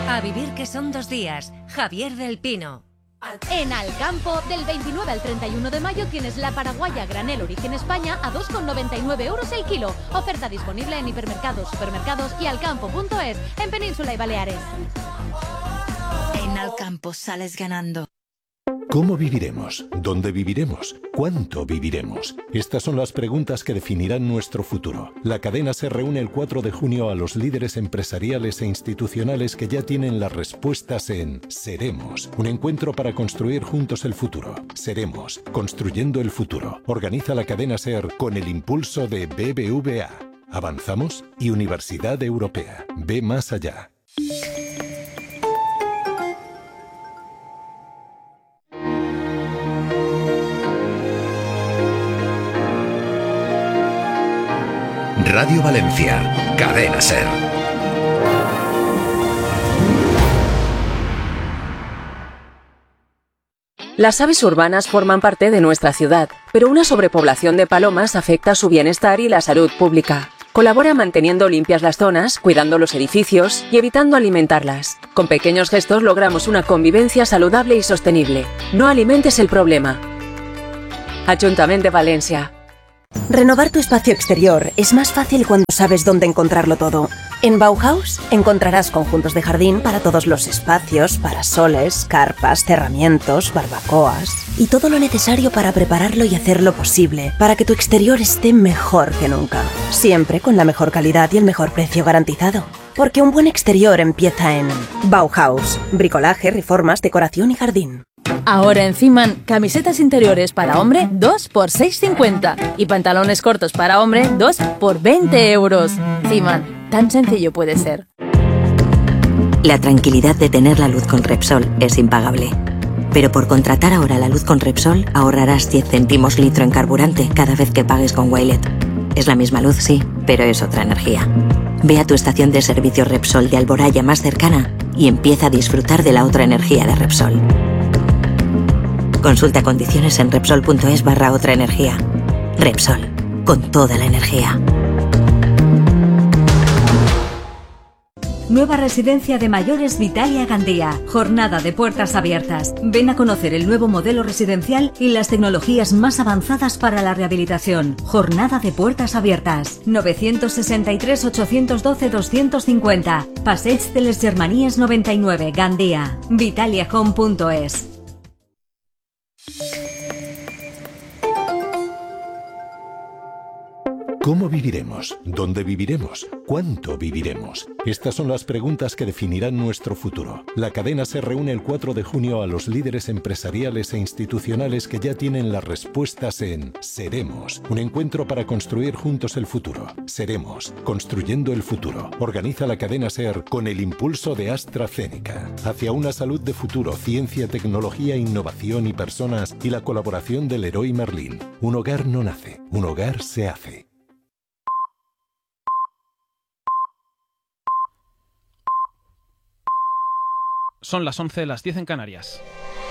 A vivir que son 2 días. Javier del Pino. En Alcampo, del 29 al 31 de mayo tienes la paraguaya granel origen España a 2,99 euros el kilo. Oferta disponible en hipermercados, supermercados y alcampo.es en Península y Baleares. En Alcampo sales ganando. ¿Cómo viviremos? ¿Dónde viviremos? ¿Cuánto viviremos? Estas son las preguntas que definirán nuestro futuro. La cadena se reúne el 4 de junio a los líderes empresariales e institucionales que ya tienen las respuestas en Seremos, un encuentro para construir juntos el futuro. Seremos, construyendo el futuro. Organiza la cadena SER con el impulso de BBVA. ¿Avanzamos? Y Universidad Europea. Ve más allá. Radio Valencia, Cadena SER. Las aves urbanas forman parte de nuestra ciudad, pero una sobrepoblación de palomas afecta su bienestar y la salud pública. Colabora manteniendo limpias las zonas, cuidando los edificios y evitando alimentarlas. Con pequeños gestos logramos una convivencia saludable y sostenible. No alimentes el problema. Ayuntamiento de Valencia. Renovar tu espacio exterior es más fácil cuando sabes dónde encontrarlo todo. En Bauhaus encontrarás conjuntos de jardín para todos los espacios, parasoles, carpas, cerramientos, barbacoas y todo lo necesario para prepararlo y hacerlo posible para que tu exterior esté mejor que nunca. Siempre con la mejor calidad y el mejor precio garantizado. Porque un buen exterior empieza en Bauhaus. Bricolaje, reformas, decoración y jardín. Ahora en Ciman, camisetas interiores para hombre 2 por 6,50 y pantalones cortos para hombre 2 por 20 euros. Ciman, tan sencillo puede ser. La tranquilidad de tener la luz con Repsol es impagable. Pero por contratar ahora la luz con Repsol ahorrarás 10 céntimos litro en carburante cada vez que pagues con Wilet. Es la misma luz, sí, pero es otra energía. Ve a tu estación de servicio Repsol de Alboraya más cercana y empieza a disfrutar de la otra energía de Repsol. Consulta condiciones en Repsol.es/otra energía. Repsol, con toda la energía. Nueva residencia de mayores Vitalia Gandía. Jornada de puertas abiertas. Ven a conocer el nuevo modelo residencial y las tecnologías más avanzadas para la rehabilitación. Jornada de puertas abiertas. 963 812 250. Passeig de les Germanies 99, Gandía. vitaliahome.es. ¿Cómo viviremos? ¿Dónde viviremos? ¿Cuánto viviremos? Estas son las preguntas que definirán nuestro futuro. La cadena se reúne el 4 de junio a los líderes empresariales e institucionales que ya tienen las respuestas en Seremos, un encuentro para construir juntos el futuro. Seremos, construyendo el futuro. Organiza la cadena SER con el impulso de AstraZeneca. Hacia una salud de futuro, ciencia, tecnología, innovación y personas y la colaboración del Leroy Merlin. Un hogar no nace, un hogar se hace. Son las 11, las 10 en Canarias.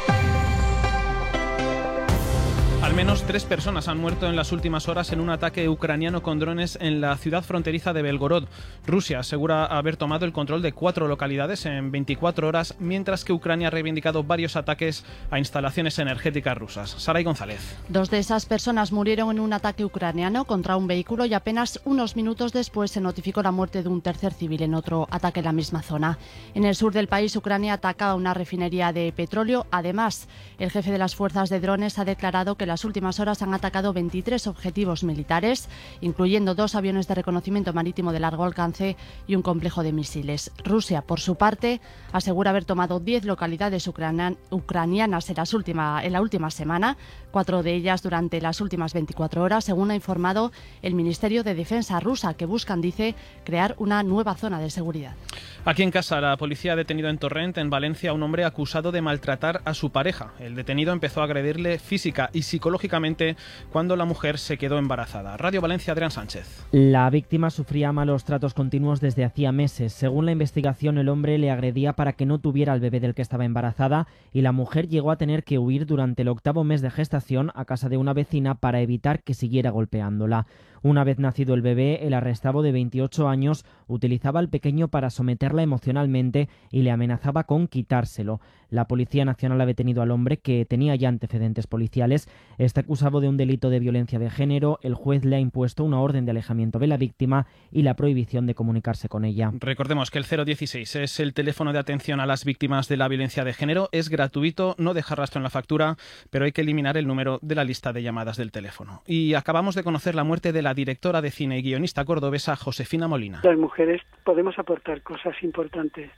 Al menos 3 personas han muerto en las últimas horas en un ataque ucraniano con drones en la ciudad fronteriza de Belgorod. Rusia asegura haber tomado el control de 4 localidades en 24 horas, mientras que Ucrania ha reivindicado varios ataques a instalaciones energéticas rusas. Saray González. 2 de esas personas murieron en un ataque ucraniano contra un vehículo y apenas unos minutos después se notificó la muerte de un tercer civil en otro ataque en la misma zona. En el sur del país, Ucrania ataca una refinería de petróleo. Además, el jefe de las fuerzas de drones ha declarado que las últimas horas han atacado 23 objetivos militares, incluyendo 2 aviones de reconocimiento marítimo de largo alcance y un complejo de misiles. Rusia, por su parte, asegura haber tomado 10 localidades ucranianas en la última semana, 4 de ellas durante las últimas 24 horas, según ha informado el Ministerio de Defensa rusa, que buscan, dice, crear una nueva zona de seguridad. Aquí en casa, la policía ha detenido en Torrent, en Valencia, a un hombre acusado de maltratar a su pareja. El detenido empezó a agredirle física y psicológicamente psicológicamente cuando la mujer se quedó embarazada. Radio Valencia, Adrián Sánchez. La víctima sufría malos tratos continuos desde hacía meses. Según la investigación, el hombre le agredía para que no tuviera al bebé del que estaba embarazada y la mujer llegó a tener que huir durante el 8º mes de gestación a casa de una vecina para evitar que siguiera golpeándola. Una vez nacido el bebé, el arrestado de 28 años utilizaba al pequeño para someterla emocionalmente y le amenazaba con quitárselo. La Policía Nacional ha detenido al hombre, que tenía ya antecedentes policiales. Está acusado de un delito de violencia de género. El juez le ha impuesto una orden de alejamiento de la víctima y la prohibición de comunicarse con ella. Recordemos que el 016 es el teléfono de atención a las víctimas de la violencia de género. Es gratuito, no deja rastro en la factura, pero hay que eliminar el número de la lista de llamadas del teléfono. Y acabamos de conocer la muerte de la directora de cine y guionista cordobesa Josefina Molina. Las mujeres podemos aportar cosas importantes,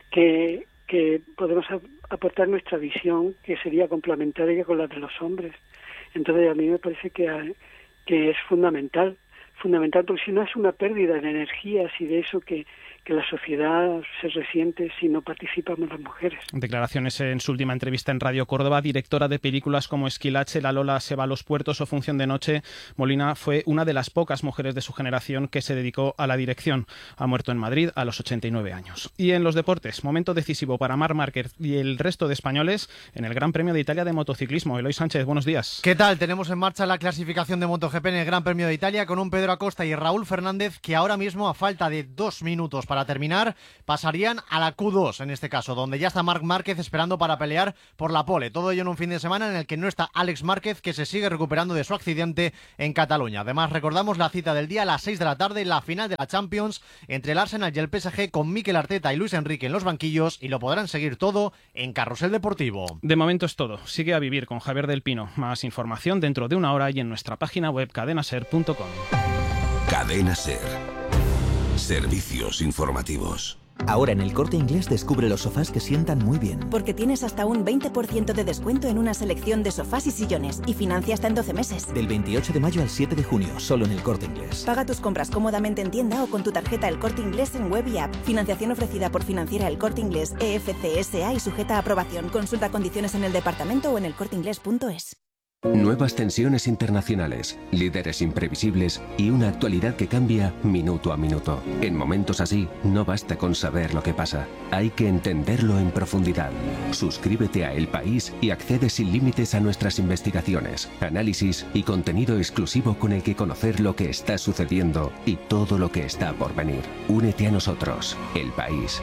que podemos aportar nuestra visión, que sería complementaria con la de los hombres. Entonces a mí me parece que es fundamental, porque si no es una pérdida de energías y de eso que la sociedad se resiente si no participamos las mujeres. Declaraciones en su última entrevista en Radio Córdoba. Directora de películas como Esquilache, La Lola se va a los puertos o Función de noche, Molina fue una de las pocas mujeres de su generación que se dedicó a la dirección. Ha muerto en Madrid a los 89 años. Y en los deportes, momento decisivo para Marc Márquez y el resto de españoles en el Gran Premio de Italia de motociclismo. Eloy Sánchez, buenos días. ¿Qué tal? Tenemos en marcha la clasificación de MotoGP en el Gran Premio de Italia con un Pedro Acosta y Raúl Fernández que ahora mismo, a falta de 2 minutos para terminar, pasarían a la Q2 en este caso, donde ya está Marc Márquez esperando para pelear por la pole. Todo ello en un fin de semana en el que no está Àlex Márquez, que se sigue recuperando de su accidente en Cataluña. Además, recordamos la cita del día a las 6 de la tarde, la final de la Champions entre el Arsenal y el PSG, con Mikel Arteta y Luis Enrique en los banquillos, y lo podrán seguir todo en Carrusel Deportivo. De momento es todo. Sigue a vivir con Javier del Pino. Más información dentro de una hora y en nuestra página web cadenaser.com. Cadena Ser. Servicios informativos. Ahora en El Corte Inglés descubre los sofás que sientan muy bien. Porque tienes hasta un 20% de descuento en una selección de sofás y sillones y financia hasta en 12 meses. Del 28 de mayo al 7 de junio, solo en El Corte Inglés. Paga tus compras cómodamente en tienda o con tu tarjeta El Corte Inglés en web y app. Financiación ofrecida por Financiera El Corte Inglés EFCSA y sujeta a aprobación. Consulta condiciones en el departamento o en elcorteinglés.es. Nuevas tensiones internacionales, líderes imprevisibles y una actualidad que cambia minuto a minuto. En momentos así, no basta con saber lo que pasa, hay que entenderlo en profundidad. Suscríbete a El País y accede sin límites a nuestras investigaciones, análisis y contenido exclusivo con el que conocer lo que está sucediendo y todo lo que está por venir. Únete a nosotros, El País.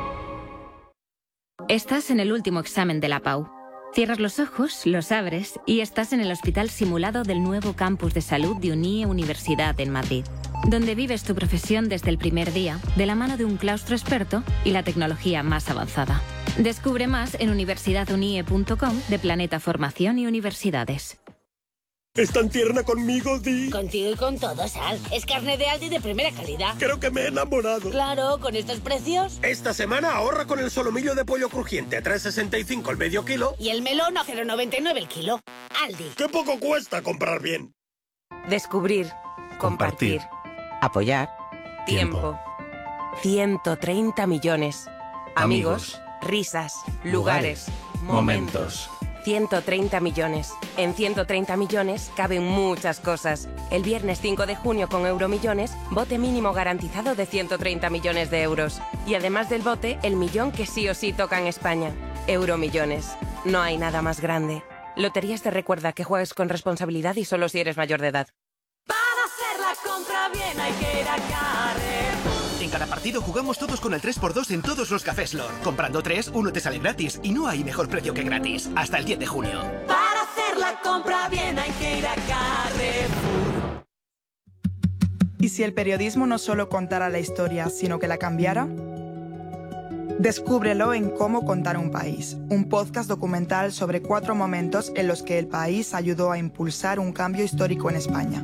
Estás en el último examen de la PAU. Cierras los ojos, los abres y estás en el hospital simulado del nuevo campus de salud de UNIE Universidad en Madrid, donde vives tu profesión desde el primer día, de la mano de un claustro experto y la tecnología más avanzada. Descubre más en universidadunie.com de Planeta Formación y Universidades. ¿Es tan tierna conmigo, Di? Contigo y con todos, Al. Es carne de Aldi de primera calidad. Creo que me he enamorado. Claro, con estos precios. Esta semana ahorra con el solomillo de pollo crujiente a 3,65 el medio kilo. Y el melón a 0,99 el kilo. Aldi. ¡Qué poco cuesta comprar bien! Descubrir. Compartir. Apoyar. Tiempo. 130 millones. Amigos. Risas. Lugares. Momentos. 130 millones. En 130 millones caben muchas cosas. El viernes 5 de junio con Euromillones, bote mínimo garantizado de 130 millones de euros. Y además del bote, el millón que sí o sí toca en España. Euromillones. No hay nada más grande. Loterías te recuerda que juegues con responsabilidad y solo si eres mayor de edad. Para hacer la compra bien hay que ir a Carrefour. En cada partido jugamos todos con el 3x2 en todos los cafés Lor. Comprando 3, uno te sale gratis y no hay mejor precio que gratis. Hasta el 10 de junio. Para hacer la compra bien hay que ir a Carrefour. ¿Y si el periodismo no solo contara la historia, sino que la cambiara? Descúbrelo en Cómo contar un país, un podcast documental sobre 4 momentos en los que el país ayudó a impulsar un cambio histórico en España.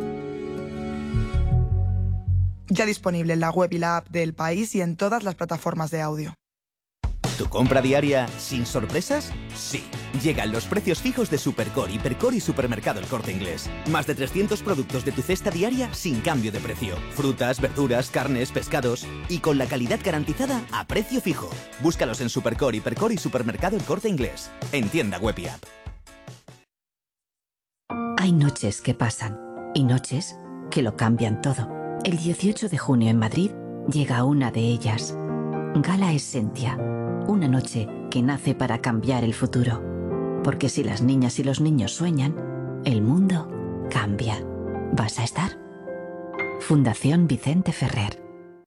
Ya disponible en la web y la app de El País y en todas las plataformas de audio. ¿Tu compra diaria sin sorpresas? Sí. Llegan los precios fijos de Supercore, Hipercore y Supermercado El Corte Inglés. Más de 300 productos de tu cesta diaria sin cambio de precio. Frutas, verduras, carnes, pescados y con la calidad garantizada a precio fijo. Búscalos en Supercore, Hipercore y Supermercado El Corte Inglés. En tienda web y app. Hay noches que pasan y noches que lo cambian todo. El 18 de junio en Madrid llega una de ellas. Gala Essentia, una noche que nace para cambiar el futuro. Porque si las niñas y los niños sueñan, el mundo cambia. ¿Vas a estar? Fundación Vicente Ferrer.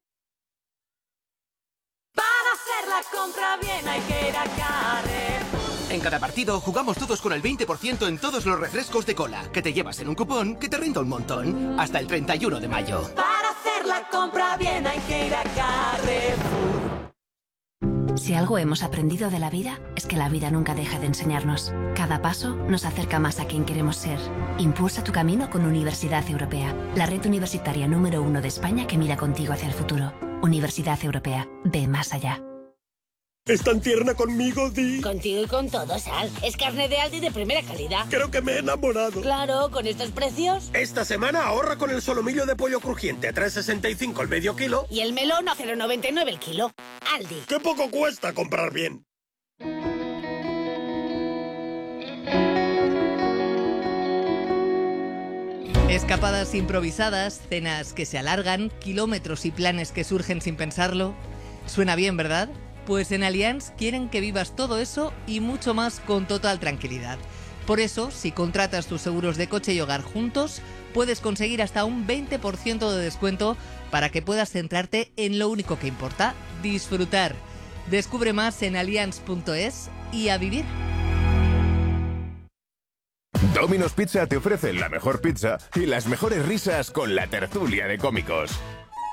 Para hacer la compra bien hay que ir a Carrefour. En cada partido jugamos todos con el 20% en todos los refrescos de cola, que te llevas en un cupón que te renta un montón. Hasta el 31 de mayo. Para hacer la compra bien hay que ir a Carrefour. Si algo hemos aprendido de la vida, es que la vida nunca deja de enseñarnos. Cada paso nos acerca más a quien queremos ser. Impulsa tu camino con Universidad Europea, la red universitaria número 1 de España que mira contigo hacia el futuro. Universidad Europea, ve más allá. ¿Es tan tierna conmigo, Di? Contigo y con todo, Sal. Es carne de Aldi de primera calidad. Creo que me he enamorado. Claro, con estos precios. Esta semana ahorra con el solomillo de pollo crujiente a 3,65 el medio kilo. Y el melón a 0,99 el kilo. Aldi. ¡Qué poco cuesta comprar bien! Escapadas improvisadas, cenas que se alargan, kilómetros y planes que surgen sin pensarlo. Suena bien, ¿verdad? Pues en Allianz quieren que vivas todo eso y mucho más con total tranquilidad. Por eso, si contratas tus seguros de coche y hogar juntos, puedes conseguir hasta un 20% de descuento para que puedas centrarte en lo único que importa, disfrutar. Descubre más en allianz.es y a vivir. Domino's Pizza te ofrece la mejor pizza y las mejores risas con la tertulia de cómicos.